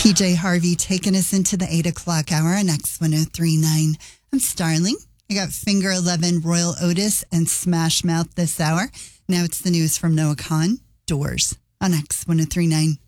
PJ Harvey taking us into the 8 o'clock hour on X1039. I'm Starling. I got Finger 11, Royal Otis, and Smash Mouth this hour. Now it's the news from Noah Khan. Doors on X1039.